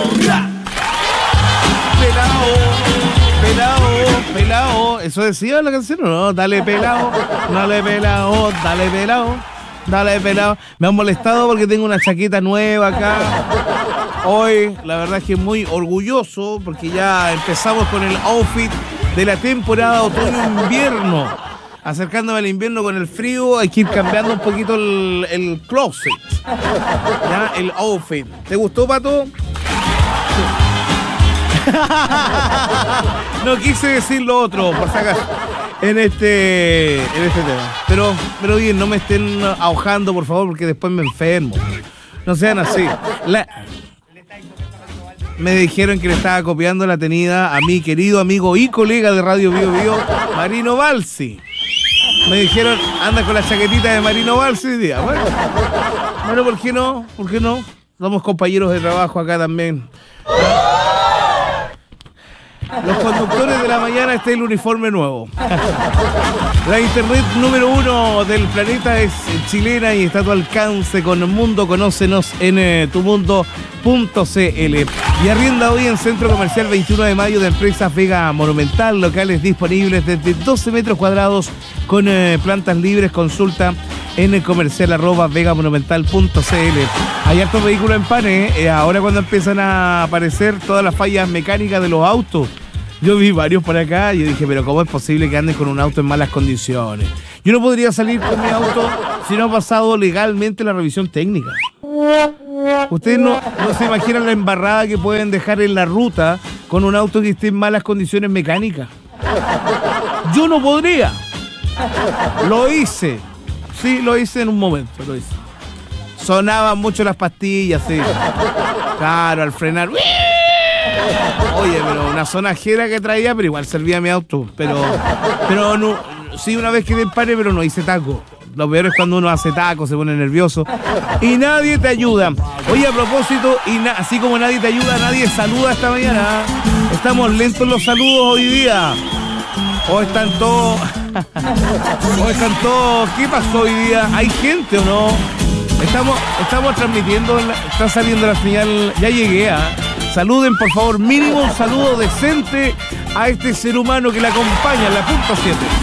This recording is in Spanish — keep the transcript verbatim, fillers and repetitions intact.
Pelao, pelao, pelao. ¿Eso decía la canción o no? Dale pelao, dale pelao, dale pelao, dale pelao. Me han molestado porque tengo una chaqueta nueva acá. Hoy, la verdad es que muy orgulloso porque ya empezamos con el outfit de la temporada otoño-invierno. Acercándome al invierno con el frío, hay que ir cambiando un poquito el, el closet. ¿Ya? El outfit. ¿Te gustó, Pato? No quise decir lo otro, por si acaso, en este, en este tema. Pero, pero bien, no me estén ahogando, por favor, porque después me enfermo. No sean así. La... Me dijeron que le estaba copiando la tenida a mi querido amigo y colega de Radio Bio Bio, Marino Balsi. Me dijeron, anda con la chaquetita de Marino Balsi hoy día. Bueno, bueno, ¿por qué no? ¿Por qué no? Somos compañeros de trabajo acá también. Los conductores de la mañana, este es el uniforme nuevo. La internet número uno del planeta es chilena y está a tu alcance con Mundo. Conócenos en eh, tumundo punto cl. Y arrienda hoy en Centro Comercial veintiuno de mayo de Empresas Vega Monumental. Locales disponibles desde doce metros cuadrados con eh, plantas libres. Consulta en el comercial arroba vegamonumental punto cl. Hay hartos vehículos en pane, eh, ahora cuando empiezan a aparecer todas las fallas mecánicas de los autos. Yo vi varios por acá y yo dije, pero ¿cómo es posible que anden con un auto en malas condiciones? Yo no podría salir con mi auto si no ha pasado legalmente la revisión técnica. Ustedes no, no se imaginan la embarrada que pueden dejar en la ruta con un auto que esté en malas condiciones mecánicas. Yo no podría. Lo hice. Sí, lo hice en un momento, lo hice. Sonaban mucho las pastillas, sí. Claro, al frenar. Oye, pero una sonajera que traía, pero igual servía mi auto. Pero, pero no, sí, una vez quedé en pare, pero no hice taco. Lo peor es cuando uno hace taco, se pone nervioso y nadie te ayuda. Oye, a propósito, y na- así como nadie te ayuda, nadie saluda esta mañana. Estamos lentos los saludos hoy día. O están todos... o están todos... ¿Qué pasó hoy día? ¿Hay gente o no? Estamos, estamos transmitiendo, la, está saliendo la señal. Ya llegué a... Saluden, por favor, mínimo un saludo decente a este ser humano que le acompaña en la punto siete.